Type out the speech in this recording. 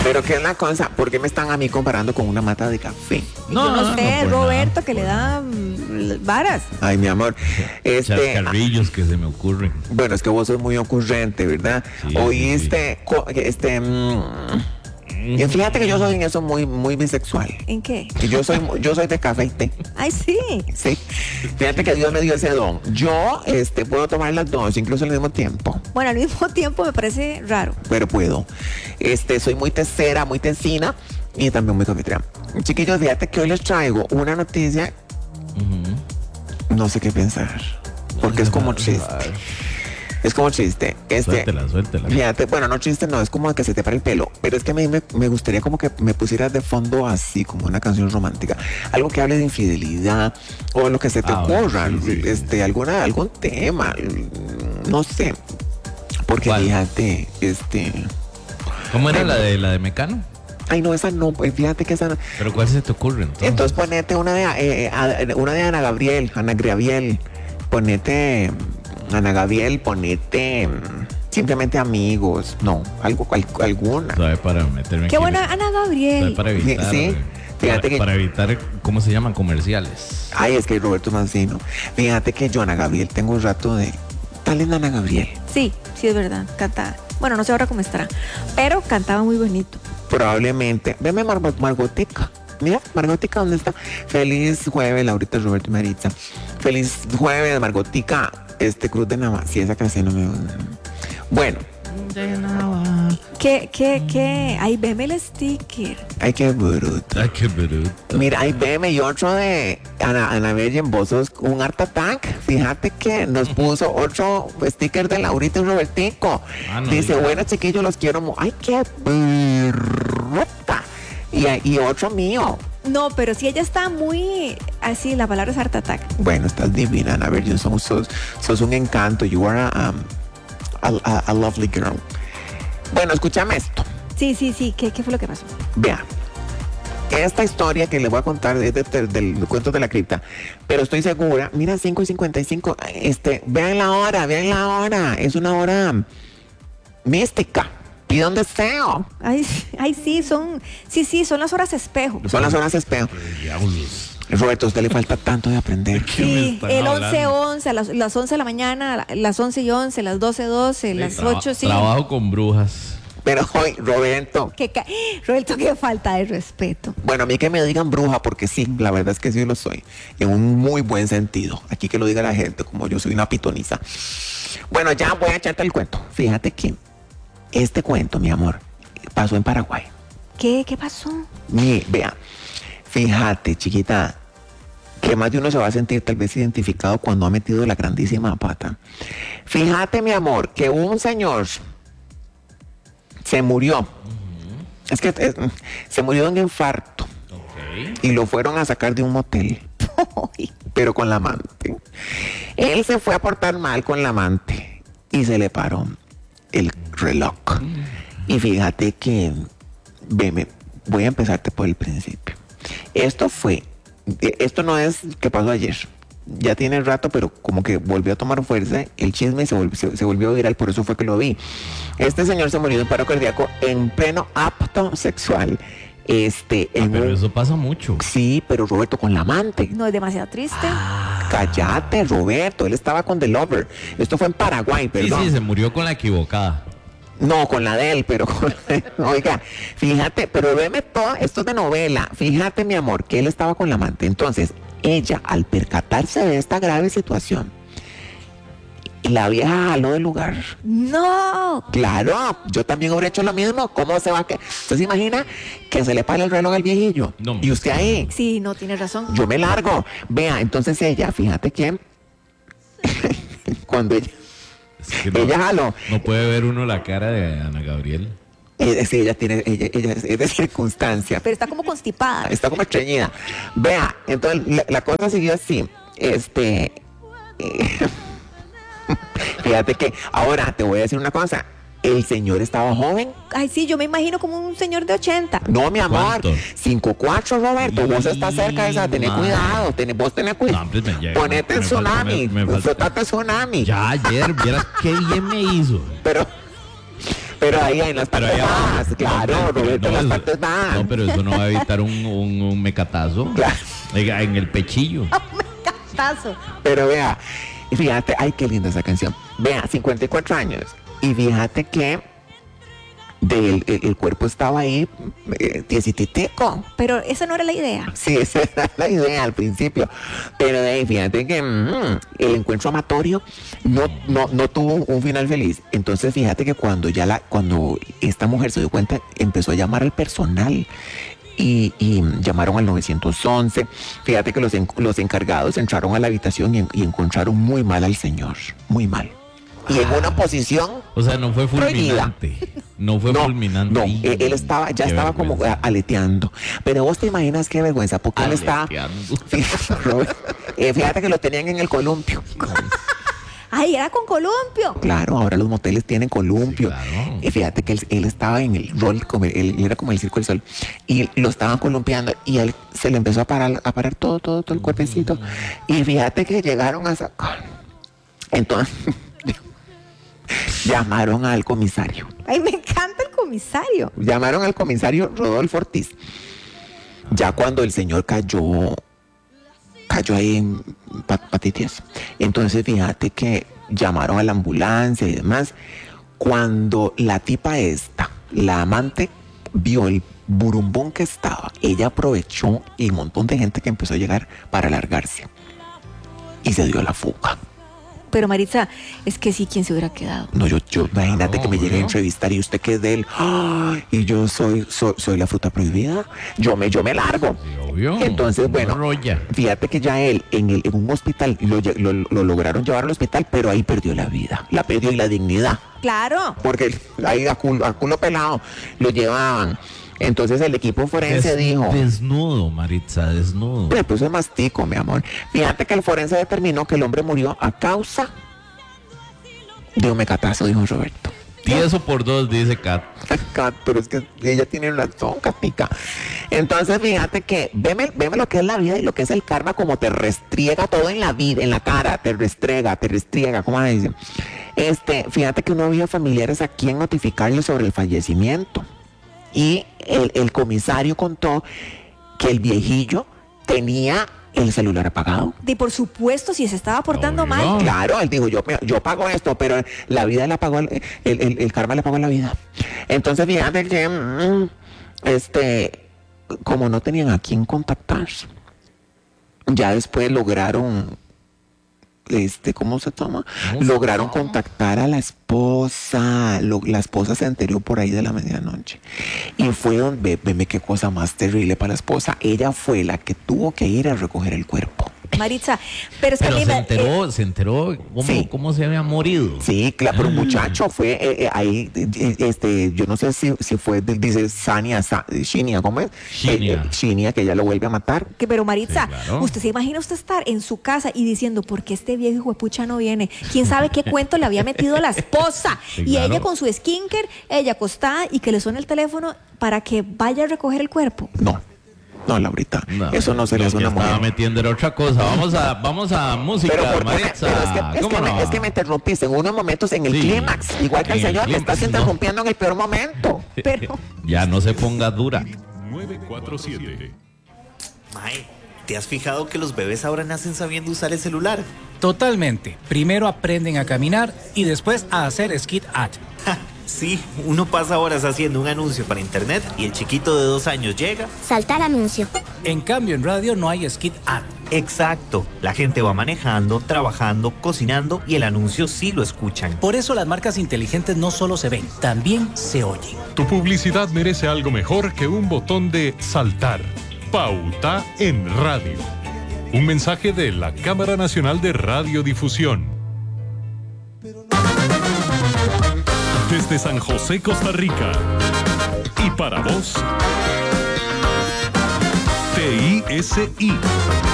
Pero ¿qué es la cosa? ¿Por qué me están a mí comparando con una mata de café? No sé, pues Roberto, nada. que le da varas. Ay, mi amor. Chascarrillos que se me ocurren. Bueno, es que vos sos muy ocurrente, ¿verdad? Sí, Oíste, y fíjate que yo soy en eso muy, muy bisexual. ¿En qué? Y yo soy de café y té. Ay, sí. Sí. Fíjate que Dios me dio ese don. Yo, puedo tomar las dos, incluso al mismo tiempo. Bueno, al mismo tiempo me parece raro. Pero puedo. Soy muy tecera, muy tecina y también muy cafetera. Chiquillos, fíjate que hoy les traigo una noticia. No sé qué pensar. Porque es como triste. Es como triste. Suéltela. Fíjate, bueno, no triste, no, es como que se te para el pelo. Pero es que a mí me gustaría como que me pusieras de fondo así, como una canción romántica. Algo que hable de infidelidad o lo que se te ocurra. Sí. Algún tema. No sé. Porque ¿Cuál? fíjate, ¿Cómo era la de Mecano? Ay, no, esa no, pues fíjate que esa no. ¿Pero cuál se te ocurre entonces? Entonces ponete una de Ana Gabriel. Ponete Ana Gabriel, ponete simplemente amigos. No, alguna. ¿Sabe? Para meterme Qué aquí. buena Ana ¿Sabe? Gabriel. Para evitar. Sí, fíjate que. Para evitar, ¿cómo se llaman? Comerciales. Ay, es que Roberto Mancino. Fíjate que yo Ana Gabriel tengo un rato de. Tan linda Ana Gabriel. Sí, es verdad. Canta. Bueno, no sé ahora cómo estará. Pero cantaba muy bonito. Probablemente. Veme Margotica. Mira, Margotica, ¿dónde está? Feliz jueves, Laurita, Roberto y Maritza. Feliz jueves, Margotica. Cruz de Nava. Sí, esa canción no me. Bueno. ¿Qué? Ahí veme el sticker. Ay, qué bruto. Ay, qué bruto. Mira, ahí veme y otro de Ana Virgen, vos sos un Art Attack. Fíjate que nos puso otro sticker de Laurita y Robertico. No Dice, digas. bueno, chiquillos, los quiero. Ay, qué bruta. Y otro mío. No, pero si ella está muy así, la palabra es Art Attack. Bueno, estás divina, Ana Virgen. Sos un encanto. You are a lovely girl. Bueno, escúchame esto. Sí. ¿Qué fue lo que pasó? Vea, esta historia que les voy a contar es del cuento de la cripta, pero estoy segura, mira, 5:55, vean la hora, es una hora mística, pida un deseo. Ay, sí, son las horas espejo. Son las horas espejo. Diablos. Roberto, a usted le falta tanto de aprender. ¿Qué me Sí, están el hablando? 11:11, las 11 de la mañana, las 11:11, las 12:12, las 8, sí. Trabajo con brujas. Pero hoy, Roberto, Roberto, qué falta de respeto. bueno, a mí que me digan bruja, porque sí, la verdad es que sí lo soy, en un muy buen sentido. Aquí que lo diga la gente, como yo soy una pitoniza. Bueno, ya voy a echarte el cuento. Fíjate que este cuento, mi amor, pasó en Paraguay. ¿Qué pasó? Vea, fíjate, chiquita, que más de uno se va a sentir tal vez identificado cuando ha metido la grandísima pata. Fíjate, mi amor, que un señor se murió. Es que se murió de un infarto y lo fueron a sacar de un motel, pero con la amante. Él se fue a portar mal con la amante y se le paró el reloj. Y fíjate que, veme, voy a empezarte por el principio. Esto no es que pasó ayer. Ya tiene rato, pero como que volvió a tomar fuerza el chisme y se volvió viral, por eso fue que lo vi. Este señor se murió de un paro cardíaco en pleno acto sexual. Pero eso pasa mucho. Sí, pero Roberto, con la amante. No, es demasiado triste. Cállate, Roberto, él estaba con The Lover. Esto fue en Paraguay, perdón. Sí, se murió con la equivocada. No, con la de él, pero oiga, fíjate, pero veme todo, esto es de novela. Fíjate, mi amor, que él estaba con la amante. Entonces, ella, al percatarse de esta grave situación, la vieja jaló del lugar. No. Claro, yo también hubiera hecho lo mismo. ¿Cómo se va a que? ¿Usted se imagina que se le para el reloj al viejillo? No, y usted ahí. Sí, no, tienes razón. Yo me largo. Vea, entonces ella, fíjate que cuando ella jaló. No puede ver uno la cara de Ana Gabriel. Sí, ella es de circunstancia. Pero está como constipada. Está como estreñida. Vea, entonces la cosa siguió así. Fíjate que ahora te voy a decir una cosa. El señor estaba joven. Ay, sí, yo me imagino como un señor de 80. No, mi amor. ¿Cuánto? 5'4", Roberto. Vos estás cerca de esa. Tené cuidado. Vos tenés cuidado. No, pues me llega. Ponete el tsunami. me falta. Frotate tsunami. Ya ayer, vieras qué bien me hizo. Pero ahí en las Pero partes ahí abajo. bajas, claro, No, Roberto, en las eso- partes bajas. No, pero eso no va a evitar un mecatazo. Claro. Oiga, en el pechillo. Tazo. Pero vea, y fíjate, ay, qué linda esa canción. Vea, 54 años. Y fíjate que el cuerpo estaba ahí, tiesititico. Pero esa no era la idea. Sí, esa era la idea al principio. Pero de ahí, fíjate que el encuentro amatorio no tuvo un final feliz. Entonces, fíjate que cuando esta mujer se dio cuenta, empezó a llamar al personal. Y llamaron al 911. Fíjate que los encargados entraron a la habitación y encontraron muy mal al señor. Muy mal. Y en una posición. O sea, no fue fulminante. No fue fulminante. No, él estaba como aleteando. Pero vos te imaginas qué vergüenza, porque él estaba. Aleteando. Fíjate, Robert, fíjate que lo tenían en el columpio. Ay, era con columpio. Claro, ahora los moteles tienen columpio. Sí, claro. Y fíjate que él estaba en el rol, él era como el Circo del Sol, y lo estaban columpiando, y él se le empezó a parar todo el cuerpecito. Y fíjate que llegaron a sacar. Entonces, llamaron al comisario. Ay, me encanta el comisario. Llamaron al comisario Rodolfo Ortiz. Ya cuando el señor cayó ahí en patitias. Entonces fíjate que llamaron a la ambulancia y demás. Cuando la tipa esta, la amante, vio el burumbón que estaba, ella aprovechó el montón de gente que empezó a llegar para largarse. Y se dio la fuga. Pero Maritza, es que sí, ¿quién se hubiera quedado? No, yo imagínate No, que me llegue a ¿no? entrevistar y usted que es de él. ¡Ay! Y yo soy la fruta prohibida. Yo me largo. Sí, obvio. Entonces, No bueno, rolla. fíjate que ya él en un hospital lo lograron llevar al hospital, pero ahí perdió la vida. La perdió y la dignidad. Claro. Porque ahí a culo pelado lo llevaban. Entonces el equipo forense dijo. Desnudo, Maritza, desnudo. Le puso el mastico, mi amor. Fíjate que el forense determinó que el hombre murió a causa de un mecatazo, dijo Roberto. 10 por 2, dice Kat. Kat, pero es que ella tiene razón, Katica. Entonces, fíjate que veme lo que es la vida y lo que es el karma, como te restriega todo en la vida, en la cara, te restriega, ¿cómo se dice? Fíjate que no había familiares a quien notificarle sobre el fallecimiento. Y el comisario contó que el viejillo tenía el celular apagado. Y por supuesto, si se estaba portando Obvio. mal. Claro, él dijo, yo pago esto, pero la vida le pagó, el karma le pagó la vida. Entonces, fíjate que, como no tenían a quién contactar, ya después lograron, ¿cómo se llama? Lograron contactar a la esposa. La esposa se enteró por ahí de la medianoche. Y fue donde, veme qué cosa más terrible para la esposa. Ella fue la que tuvo que ir a recoger el cuerpo. Maritza, pero es que a Pero mí se enteró Sí. cómo se había morido. Sí, claro, pero un muchacho fue ahí, yo no sé si fue, dice Shinia, ¿cómo es? Shinia. Shinia, que ella lo vuelve a matar. Pero Maritza, Sí, claro. usted se imagina usted estar en su casa y diciendo, ¿por qué este viejo hijuepucha no viene? ¿Quién sabe qué cuento le había metido la esposa? Sí, Y claro. ella con su skincare, ella acostada y que le suene el teléfono para que vaya a recoger el cuerpo. No, Laurita, eso no se le lo hace a que una estaba mujer. metiendo era otra cosa. Vamos a música, Pero, ¿por qué Maritza. ¿Cómo no? es que me interrumpiste en unos momentos en el Sí. clímax. Igual que el En el señor, me estás clímax, interrumpiendo en el peor momento. Pero, Ya no se ponga dura. 947. Mae, ¿te has fijado que los bebés ahora nacen sabiendo usar el celular? Totalmente. Primero aprenden a caminar y después a hacer skid at. Ja, sí, uno pasa horas haciendo un anuncio para internet y el chiquito de 2 años llega. Saltar anuncio. En cambio, en radio no hay skid at. Exacto, la gente va manejando, trabajando, cocinando y el anuncio sí lo escuchan. Por eso las marcas inteligentes no solo se ven, también se oyen. Tu publicidad merece algo mejor que un botón de saltar. Pauta en radio. Un mensaje de la Cámara Nacional de Radiodifusión. Desde San José, Costa Rica. Y para vos, TISI.